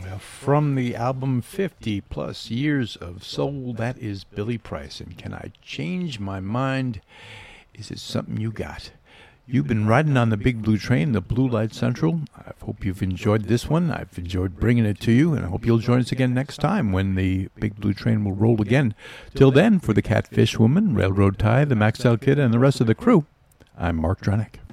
from the album 50 Plus Years of Soul. That is Billy Price. And Can I Change My Mind? Is it something you got? You've been riding on the Big Blue Train, the Blue Light Central. I hope you've enjoyed this one. I've enjoyed bringing it to you, and I hope you'll join us again next time when the Big Blue Train will roll again. Till then, for the Catfish Woman, Railroad Tie, the Maxell Kid, and the rest of the crew, I'm Mark Dronick.